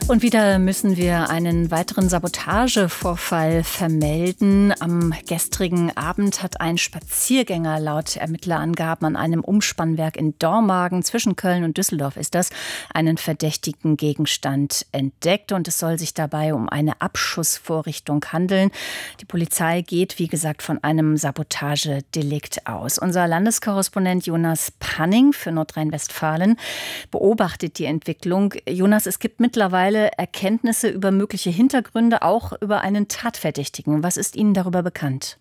Und wieder müssen wir einen weiteren Sabotagevorfall vermelden. Am gestrigen Abend hat ein Spaziergänger laut Ermittlerangaben an einem Umspannwerk in Dormagen, zwischen Köln und Düsseldorf ist das, einen verdächtigen Gegenstand entdeckt. Und es soll sich dabei um eine Abschussvorrichtung handeln. Die Polizei geht, wie gesagt, von einem Sabotagedelikt aus. Unser Landeskorrespondent Jonas Panning für Nordrhein-Westfalen beobachtet die Entwicklung. Jonas, es gibt mittlerweile Erkenntnisse über mögliche Hintergründe, auch über einen Tatverdächtigen. Was ist Ihnen darüber bekannt?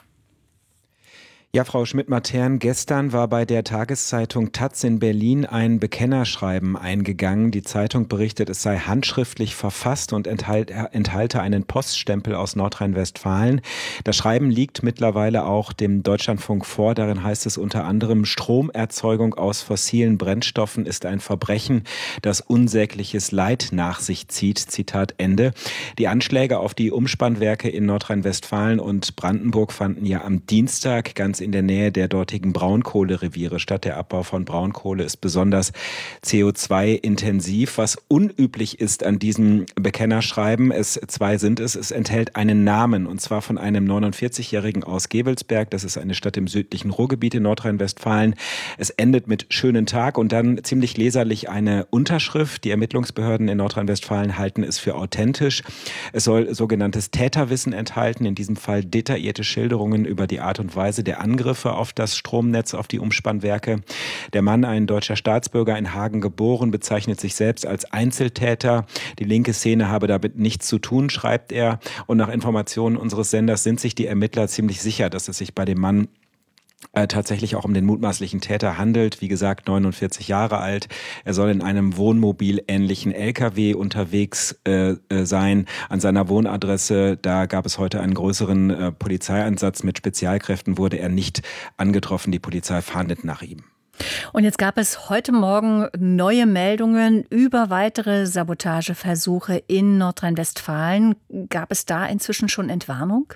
Ja, Frau Schmidt-Matern, gestern war bei der Tageszeitung taz in Berlin ein Bekennerschreiben eingegangen. Die Zeitung berichtet, es sei handschriftlich verfasst und enthalte einen Poststempel aus Nordrhein-Westfalen. Das Schreiben liegt mittlerweile auch dem Deutschlandfunk vor. Darin heißt es unter anderem, Stromerzeugung aus fossilen Brennstoffen ist ein Verbrechen, das unsägliches Leid nach sich zieht. Zitat Ende. Die Anschläge auf die Umspannwerke in Nordrhein-Westfalen und Brandenburg fanden ja am Dienstag ganz in der Nähe der dortigen Braunkohlereviere statt. Der Abbau von Braunkohle ist besonders CO2-intensiv. Was unüblich ist an diesem Bekennerschreiben, es enthält einen Namen, und zwar von einem 49-Jährigen aus Gevelsberg. Das ist eine Stadt im südlichen Ruhrgebiet in Nordrhein-Westfalen. Es endet mit schönen Tag und dann ziemlich leserlich eine Unterschrift. Die Ermittlungsbehörden in Nordrhein-Westfalen halten es für authentisch. Es soll sogenanntes Täterwissen enthalten, in diesem Fall detaillierte Schilderungen über die Art und Weise der Angriffe auf das Stromnetz, auf die Umspannwerke. Der Mann, ein deutscher Staatsbürger, in Hagen geboren, bezeichnet sich selbst als Einzeltäter. Die linke Szene habe damit nichts zu tun, schreibt er. Und nach Informationen unseres Senders sind sich die Ermittler ziemlich sicher, dass es sich bei dem Mann tatsächlich auch um den mutmaßlichen Täter handelt. Wie gesagt, 49 Jahre alt. Er soll in einem Wohnmobil-ähnlichen LKW unterwegs sein. An seiner Wohnadresse, da gab es heute einen größeren Polizeieinsatz mit Spezialkräften, wurde er nicht angetroffen. Die Polizei fahndet nach ihm. Und jetzt gab es heute Morgen neue Meldungen über weitere Sabotageversuche in Nordrhein-Westfalen. Gab es da inzwischen schon Entwarnung?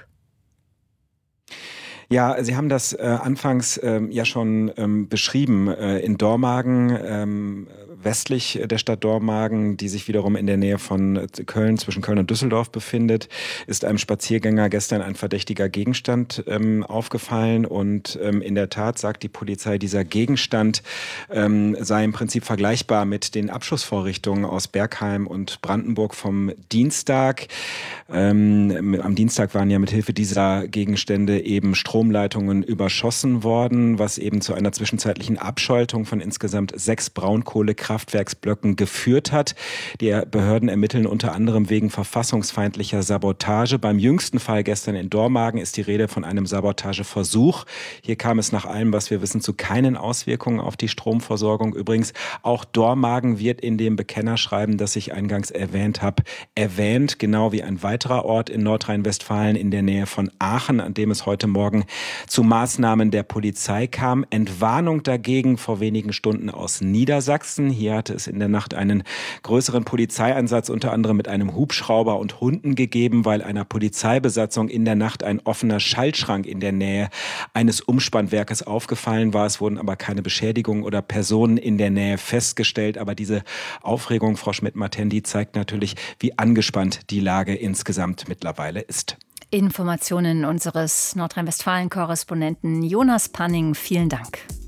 Ja, Sie haben das anfangs ja schon beschrieben. In Dormagen, westlich der Stadt Dormagen, die sich wiederum in der Nähe von Köln, zwischen Köln und Düsseldorf befindet, ist einem Spaziergänger gestern ein verdächtiger Gegenstand aufgefallen. Und in der Tat sagt die Polizei, dieser Gegenstand sei im Prinzip vergleichbar mit den Abschussvorrichtungen aus Bergheim und Brandenburg vom Dienstag. Am Dienstag waren ja mithilfe dieser Gegenstände eben Stromleitungen überschossen worden, was eben zu einer zwischenzeitlichen Abschaltung von insgesamt 6 Braunkohlekraftwerksblöcken geführt hat. Die Behörden ermitteln unter anderem wegen verfassungsfeindlicher Sabotage. Beim jüngsten Fall gestern in Dormagen ist die Rede von einem Sabotageversuch. Hier kam es nach allem, was wir wissen, zu keinen Auswirkungen auf die Stromversorgung. Übrigens, auch Dormagen wird in dem Bekennerschreiben, das ich eingangs erwähnt habe, erwähnt, genau wie ein weiterer Ort in Nordrhein-Westfalen in der Nähe von Aachen, an dem es heute Morgen zu Maßnahmen der Polizei kam. Entwarnung dagegen vor wenigen Stunden aus Niedersachsen. Hier hatte es in der Nacht einen größeren Polizeieinsatz, unter anderem mit einem Hubschrauber und Hunden gegeben, weil einer Polizeibesatzung in der Nacht ein offener Schaltschrank in der Nähe eines Umspannwerkes aufgefallen war. Es wurden aber keine Beschädigungen oder Personen in der Nähe festgestellt. Aber diese Aufregung, Frau Schmidt-Matern, die zeigt natürlich, wie angespannt die Lage insgesamt mittlerweile ist. Informationen unseres Nordrhein-Westfalen-Korrespondenten Jonas Panning. Vielen Dank.